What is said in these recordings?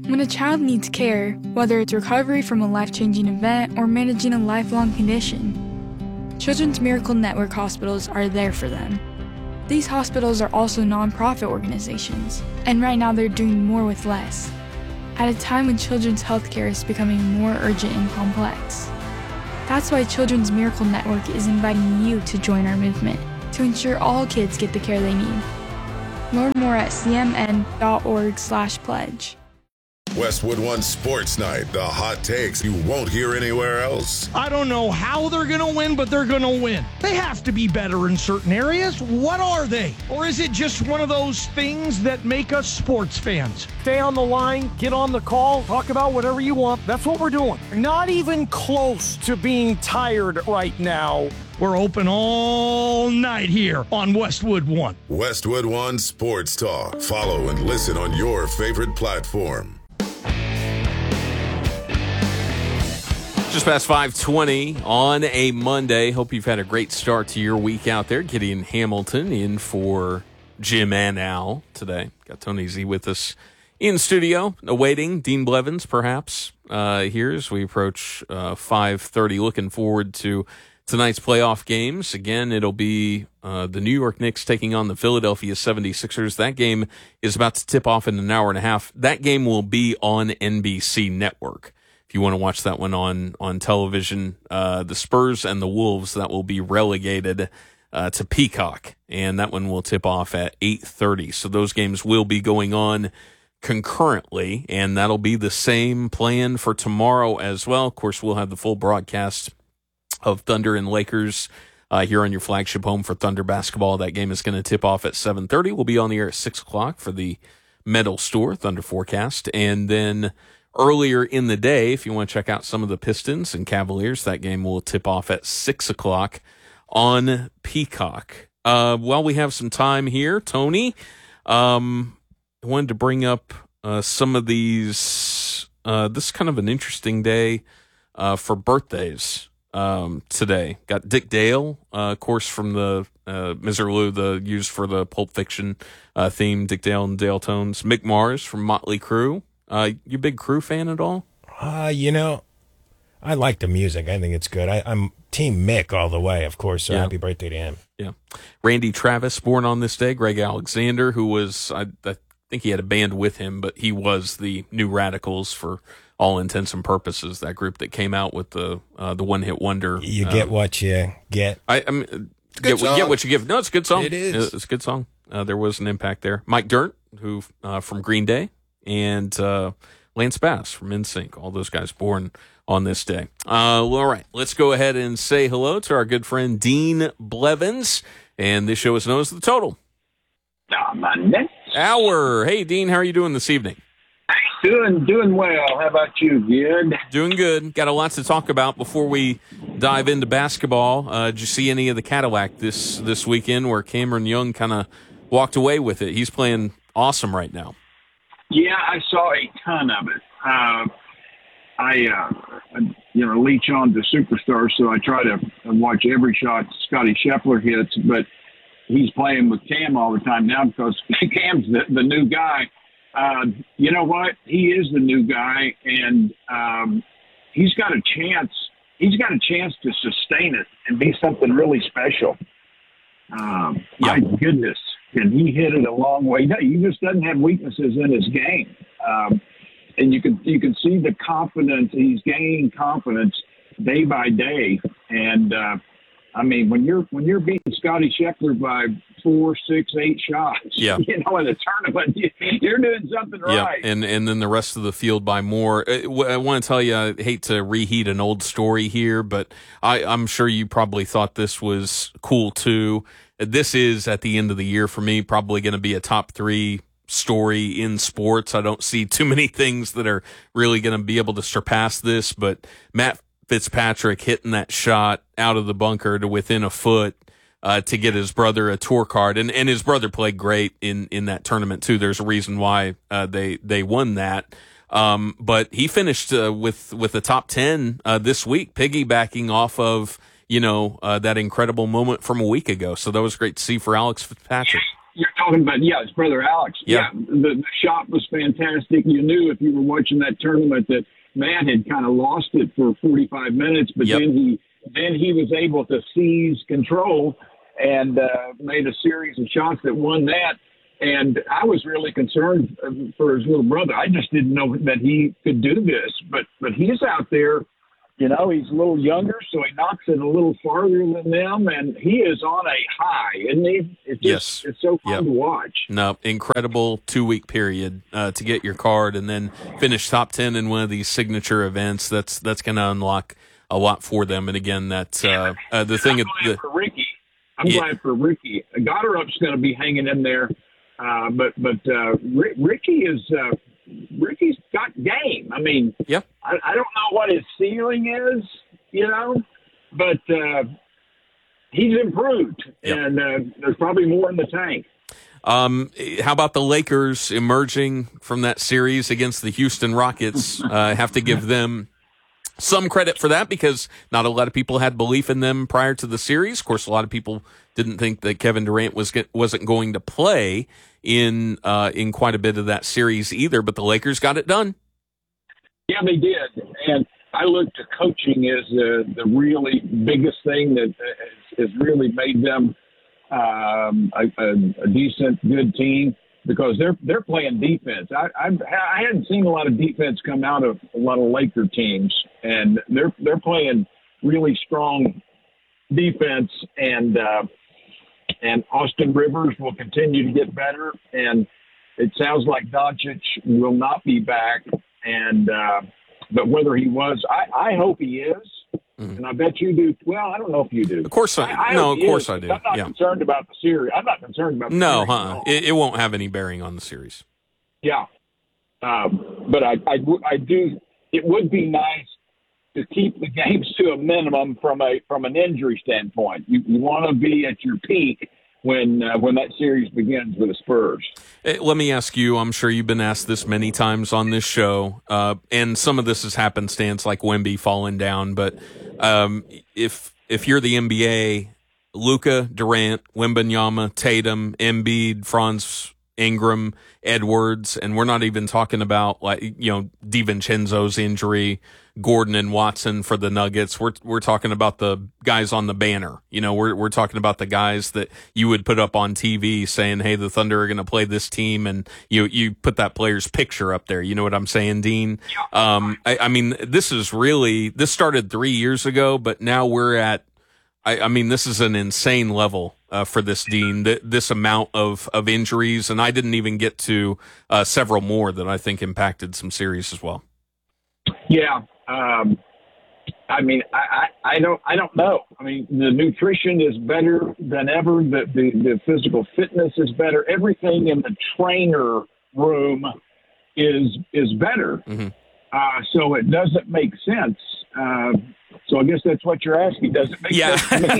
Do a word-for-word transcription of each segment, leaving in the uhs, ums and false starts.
When a child needs care, whether it's recovery from a life-changing event or managing a lifelong condition, Children's Miracle Network hospitals are there for them. These hospitals are also nonprofit organizations, and right now they're doing more with less, at a time when children's healthcare is becoming more urgent and complex. That's why Children's Miracle Network is inviting you to join our movement to ensure all kids get the care they need. Learn more at c m n dot org slash pledge. Westwood One Sports Night, the hot takes you won't hear anywhere else. I don't know how they're going to win, but they're going to win. They have to be better in certain areas. What are they? Or is it just one of those things that make us sports fans? Stay on the line, get on the call, talk about whatever you want. That's what we're doing. Not even close to being tired right now. We're open all night here on Westwood One. Westwood One Sports Talk. Follow and listen on your favorite platform. Just past five twenty on a Monday. Hope you've had a great start to your week out there. Gideon Hamilton in for Jim and Al today. Got Tony Z with us in studio, awaiting Dean Blevins, perhaps, uh, here as we approach uh, five thirty. Looking forward to tonight's playoff games. Again, it'll be uh, the New York Knicks taking on the Philadelphia seventy-sixers. That game is about to tip off in an hour and a half. That game will be on N B C Network. If you want to watch that one on, on television, uh, the Spurs and the Wolves, that will be relegated uh, to Peacock, and that one will tip off at eight thirty. So those games will be going on concurrently, and that'll be the same plan for tomorrow as well. Of course, we'll have the full broadcast of Thunder and Lakers uh, here on your flagship home for Thunder basketball. That game is going to tip off at seven thirty. We'll be on the air at six o'clock for the Metal Store Thunder forecast, and then earlier in the day, if you want to check out some of the Pistons and Cavaliers, that game will tip off at six o'clock on Peacock. Uh, while we have some time here, Tony, um, I wanted to bring up uh, some of these. Uh, this is kind of an interesting day uh, for birthdays um, today. Got Dick Dale, uh, of course, from the uh, Miserlou, the used for the Pulp Fiction uh, theme, Dick Dale and Dale Tones. Mick Mars from Motley Crue. Uh, you a big Crew fan at all? Uh, you know, I like the music. I think it's good. I, I'm Team Mick all the way, of course, so yeah. Happy birthday to him. Yeah. Randy Travis, born on this day. Greg Alexander, who was, I, I think he had a band with him, but he was the New Radicals for all intents and purposes, that group that came out with the uh, the one-hit wonder. You get uh, what you get. I, I mean, get, get what you give. No, it's a good song. It is. It's a good song. Uh, there was an impact there. Mike Dirnt, who uh, from Green Day. And uh, Lance Bass from N Sync, all those guys born on this day. Uh, well, all right, let's go ahead and say hello to our good friend Dean Blevins. And this show is known as The Total. Oh, my next Hour. Hey, Dean, how are you doing this evening? Doing, doing well. How about you? Good? Doing good. Got a lot to talk about before we dive into basketball. Uh, did you see any of the Cadillac this, this weekend where Cameron Young kind of walked away with it? He's playing awesome right now. Yeah, I saw a ton of it. Uh, I, uh, you know, leech on to superstars, so I try to watch every shot Scotty Scheffler hits, but he's playing with Cam all the time now because Cam's the, the new guy. Uh, you know what? He is the new guy, and um, he's got a chance. He's got a chance to sustain it and be something really special. Um, yeah. My goodness. And he hit it a long way. No, he just doesn't have weaknesses in his game, um, and you can you can see the confidence. He's gaining confidence day by day. And uh, I mean, when you're when you're beating Scotty Scheffler by four, six, eight shots, yeah. you know, in a tournament, you're doing something yeah. right. And and then the rest of the field by more. I, I want to tell you, I hate to reheat an old story here, but I, I'm sure you probably thought this was cool too. This is, at the end of the year for me, probably going to be a top three story in sports. I don't see too many things that are really going to be able to surpass this, but Matt Fitzpatrick hitting that shot out of the bunker to within a foot uh, to get his brother a tour card. And, and his brother played great in, in that tournament, too. There's a reason why uh, they, they won that. Um, but he finished uh, with, with the top ten uh, this week, piggybacking off of you know, uh, that incredible moment from a week ago. So that was great to see for Alex Fitzpatrick. You're talking about, yeah, his brother Alex. Yeah. yeah the, the shot was fantastic. You knew if you were watching that tournament that Matt had kind of lost it for forty-five minutes, but yep. then he then he was able to seize control and uh, made a series of shots that won that. And I was really concerned for his little brother. I just didn't know that he could do this, but but he's out there. You know, he's a little younger, so he knocks it a little farther than them, and he is on a high, isn't he? It's just, yes. It's so fun yep. to watch. No, incredible two-week period uh, to get your card and then finish top ten in one of these signature events. That's that's going to unlock a lot for them. And again, that's uh, uh, the thing. I'm glad the, for Ricky. I'm yeah. glad for Ricky. Goddard's going to be hanging in there, uh, but but uh, R- Ricky is. Uh, Ricky's got game. I mean, yep. I, I don't know what his ceiling is, you know, but uh, he's improved, yep. and uh, there's probably more in the tank. Um, how about the Lakers emerging from that series against the Houston Rockets? uh, have to give them some credit for that because not a lot of people had belief in them prior to the series. Of course, a lot of people didn't think that Kevin Durant was wasn't going to play in uh, in quite a bit of that series either, but the Lakers got it done. Yeah, they did. And I look to coaching as uh, the really biggest thing that has, has really made them um, a, a, a decent, good team because they're they're playing defense. I, I I hadn't seen a lot of defense come out of a lot of Laker teams, and they're they're playing really strong defense and. Uh, And Austin Rivers will continue to get better. And it sounds like Doncic will not be back. And uh, but whether he was, I, I hope he is. Mm-hmm. And I bet you do. Well, I don't know if you do. Of course I, I, I no, of course is, I do. I'm not yeah. concerned about the series. I'm not concerned about the no, series. No, huh? It, it won't have any bearing on the series. Yeah. Um, but I, I, I do. It would be nice to keep the games to a minimum from a from an injury standpoint. You, you want to be at your peak when uh, when that series begins with the Spurs. Hey, let me ask you, I'm sure you've been asked this many times on this show, uh, and some of this is happenstance like Wemby falling down, but um, if if you're the N B A, Luka, Durant, Wembanyama, Tatum, Embiid, Franz Ingram, Edwards, and we're not even talking about like you know DiVincenzo's injury, Gordon and Watson for the Nuggets. We're we're talking about the guys on the banner. You know, we're we're talking about the guys that you would put up on T V saying, "Hey, the Thunder are going to play this team," and you you put that player's picture up there. You know what I'm saying, Dean? Um, I, I mean, this is really this started three years ago, but now we're at. I, I mean, this is an insane level uh, for this Dean. Th- this amount of of injuries, and I didn't even get to uh, several more that I think impacted some series as well. Yeah. Um, I mean, I, I, I don't, I don't know. I mean, the nutrition is better than ever. The, the, the physical fitness is better. Everything in the trainer room is, is better. Mm-hmm. Uh, so it doesn't make sense. Uh, so I guess that's what you're asking. Does it make yeah. sense to me?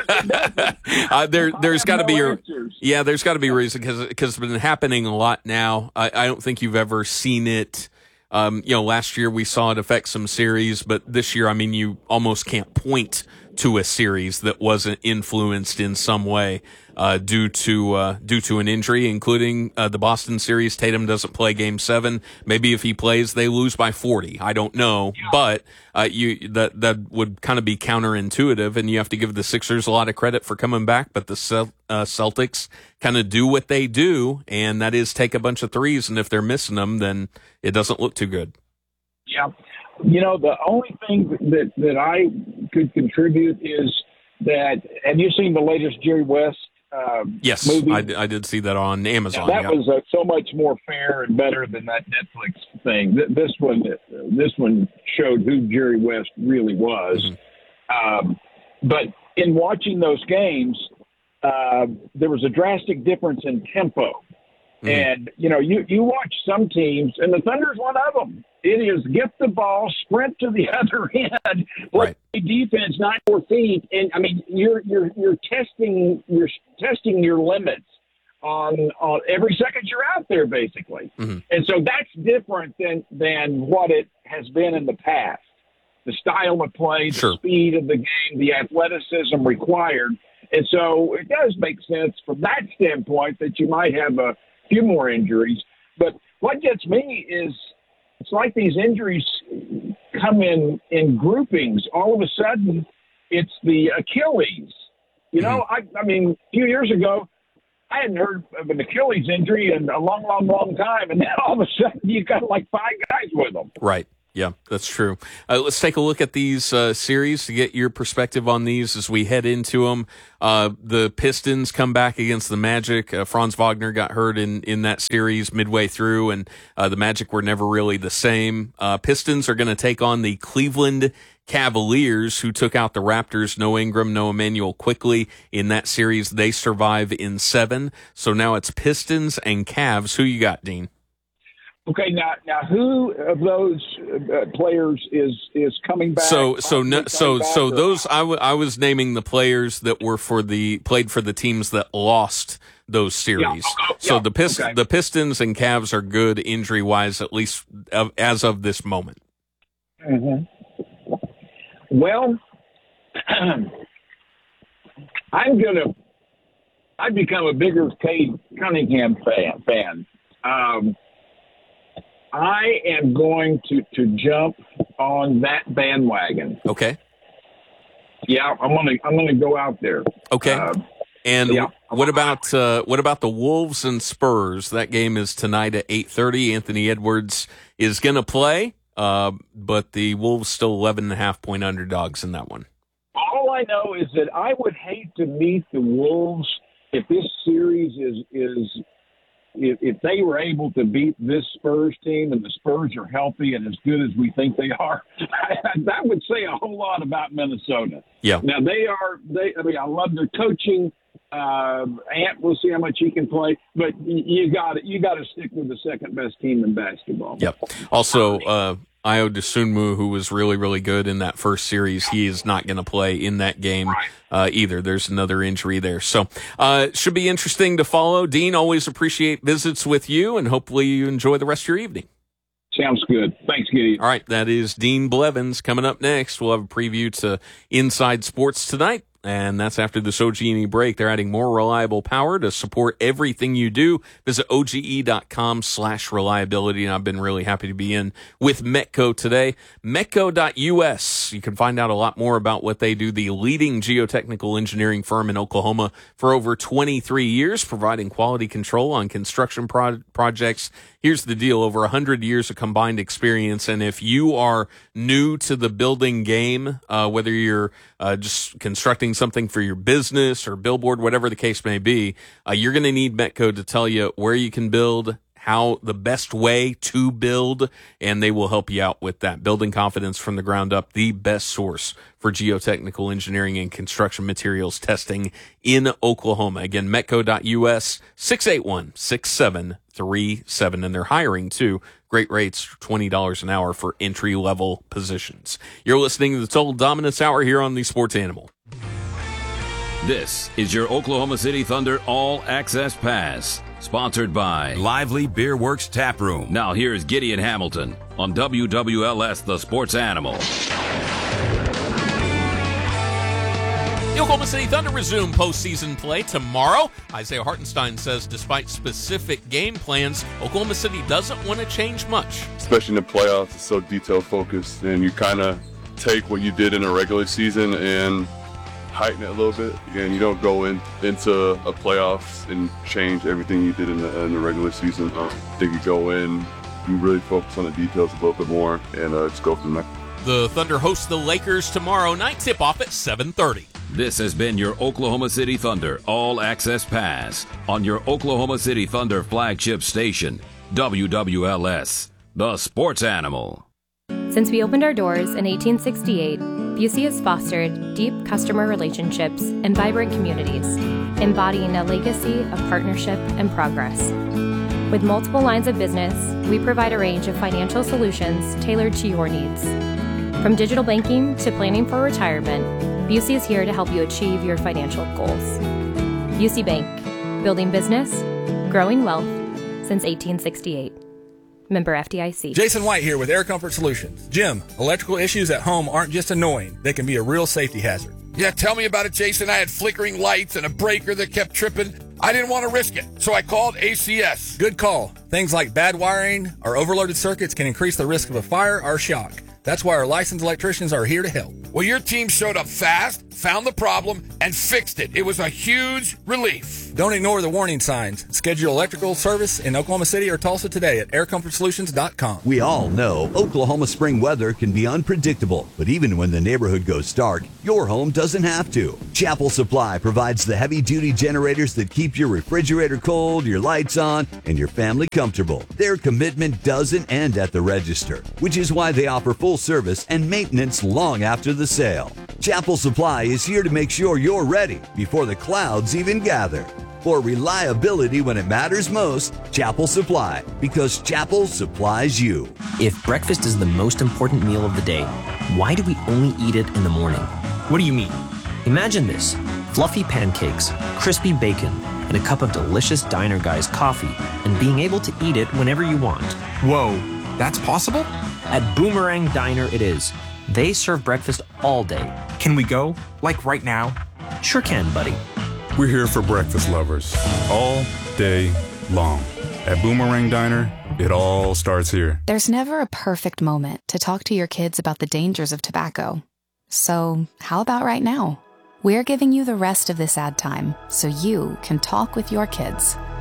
It uh, there, there's got to no be a, answers. yeah, there's got to be a reason because because it's been happening a lot now. I, I don't think you've ever seen it. Um, you know, last year we saw it affect some series, but this year, I mean, you almost can't point to a series that wasn't influenced in some way uh, due to uh, due to an injury, including uh, the Boston series. Tatum doesn't play Game Seven. Maybe if he plays, they lose by forty. I don't know, yeah. but uh, you that that would kind of be counterintuitive, and you have to give the Sixers a lot of credit for coming back. But the Cel- uh, Celtics kind of do what they do, and that is take a bunch of threes, and if they're missing them, then it doesn't look too good. Yeah. You know, the only thing that, that I could contribute is that, have you seen the latest Jerry West uh, yes, movie? I, I did see that on Amazon. Now, that yeah. was uh, so much more fair and better than that Netflix thing. This one, this one showed who Jerry West really was. Mm-hmm. Um, but in watching those games, uh, there was a drastic difference in tempo. Mm-hmm. And, you know, you, you watch some teams, and the Thunder's one of them. It is get the ball, sprint to the other end, play right. defense nine more feet, and I mean you're you're you're testing you're testing your limits on on every second you're out there basically, mm-hmm. and so that's different than than what it has been in the past. The style of play, the sure. speed of the game, the athleticism required, And so it does make sense from that standpoint that you might have a few more injuries. But what gets me is it's like these injuries come in, in groupings. All of a sudden, it's the Achilles. You know, mm-hmm. I, I mean, a few years ago, I hadn't heard of an Achilles injury in a long, long, long time. And now all of a sudden, you got like five guys with them. Right. Yeah, that's true. Uh, let's take a look at these uh, series to get your perspective on these as we head into them. Uh, the Pistons come back against the Magic. Uh, Franz Wagner got hurt in, in that series midway through, and uh, the Magic were never really the same. Uh, Pistons are going to take on the Cleveland Cavaliers, who took out the Raptors. No Ingram, no Emmanuel Quickley in that series. They survive in seven. So now it's Pistons and Cavs. Who you got, Dean? Okay, now, now, who of those uh, players is is coming back? So, so, no, so, so or... those I, w- I was naming the players that were for the played for the teams that lost those series. Yeah. Oh, so yeah. the Pist- okay. the Pistons and Cavs are good injury wise, at least of, as of this moment. Mm-hmm. Well, I'm gonna. I've become a bigger Cade Cunningham fan. fan. Um, I am going to, to jump on that bandwagon. Okay. Yeah, I'm gonna I'm gonna go out there. Okay. Uh, and yeah. what about uh, what about the Wolves and Spurs? That game is tonight at eight thirty. Anthony Edwards is going to play, uh, but the Wolves still eleven and a half point underdogs in that one. All I know is that I would hate to meet the Wolves if this series is is. If, if they were able to beat this Spurs team and the Spurs are healthy and as good as we think they are, that would say a whole lot about Minnesota. Yeah. Now they are. They. I mean, I love their coaching. Uh, Ant, we'll see how much he can play, but you got you got to stick with the second best team in basketball. Yep. Also, uh, Ayo Dosunmu, who was really, really good in that first series, he is not going to play in that game uh, either. There's another injury there. So uh should be interesting to follow. Dean, always appreciate visits with you, and hopefully you enjoy the rest of your evening. Sounds good. Thanks, Gideon. All right, that is Dean Blevins. Coming up next, we'll have a preview to Inside Sports Tonight. And that's after this O G and E break. They're adding more reliable power to support everything you do. Visit O G E dot com slash reliability. And I've been really happy to be in with Metco today. Metco dot U S. You can find out a lot more about what they do. The leading geotechnical engineering firm in Oklahoma for over twenty-three years, providing quality control on construction pro- projects. Here's the deal. Over one hundred years of combined experience. And if you are new to the building game, uh, whether you're uh, just constructing something for your business or billboard, whatever the case may be, uh, you're going to need Metco to tell you where you can build, how the best way to build, and they will help you out with that. Building confidence from the ground up, the best source for geotechnical engineering and construction materials testing in Oklahoma. Again, Metco dot U S, six eight one, six seven three seven, and they're hiring too. Great rates, twenty dollars an hour for entry-level positions. You're listening to the Total Dominance Hour here on the Sports Animal. This is your Oklahoma City Thunder All Access Pass, sponsored by Lively Beer Works Tap Room. Now here's Gideon Hamilton on W W L S, the Sports Animal. The Oklahoma City Thunder resume postseason play tomorrow. Isaiah Hartenstein says despite specific game plans, Oklahoma City doesn't want to change much. Especially in the playoffs, it's so detail-focused, and you kind of take what you did in a regular season and heighten it a little bit. And you don't go in into a playoffs and change everything you did in the, in the regular season. Uh, I think you go in, you really focus on the details a little bit more, and uh, just go from there. The Thunder host the Lakers tomorrow night. Tip-off at seven thirty. This has been your Oklahoma City Thunder All Access Pass on your Oklahoma City Thunder flagship station, W W L S, the Sports Animal. Since we opened our doors in eighteen sixty-eight, Busey has fostered deep customer relationships and vibrant communities, embodying a legacy of partnership and progress. With multiple lines of business, we provide a range of financial solutions tailored to your needs. From digital banking to planning for retirement, Busey is here to help you achieve your financial goals. Busey Bank, building business, growing wealth since eighteen sixty-eight. Member F D I C. Jason White here with Air Comfort Solutions. Jim, electrical issues at home aren't just annoying, they can be a real safety hazard. Yeah, tell me about it, Jason. I had flickering lights and a breaker that kept tripping. I didn't want to risk it, so I called A C S. Good call. Things like bad wiring or overloaded circuits can increase the risk of a fire or shock. That's why our licensed electricians are here to help. Well, your team showed up fast, found the problem, and fixed it. It was a huge relief. Don't ignore the warning signs. Schedule electrical service in Oklahoma City or Tulsa today at air comfort solutions dot com. We all know Oklahoma spring weather can be unpredictable, but even when the neighborhood goes dark, your home doesn't have to. Chapel Supply provides the heavy-duty generators that keep your refrigerator cold, your lights on, and your family comfortable. Their commitment doesn't end at the register, which is why they offer full service and maintenance long after the sale. Chapel Supply is here to make sure you're ready before the clouds even gather. For reliability when it matters most, Chapel Supply, because Chapel supplies you. If breakfast is the most important meal of the day, why do we only eat it in the morning? What do you mean? Imagine this: fluffy pancakes, crispy bacon, and a cup of delicious Diner Guys coffee, and being able to eat it whenever you want. Whoa, that's possible? At Boomerang Diner it is. They serve breakfast all day. Can we go? Like right now? Sure can, buddy. We're here for breakfast lovers, all day long. At Boomerang Diner, it all starts here. There's never a perfect moment to talk to your kids about the dangers of tobacco. So, how about right now? We're giving you the rest of this ad time so you can talk with your kids.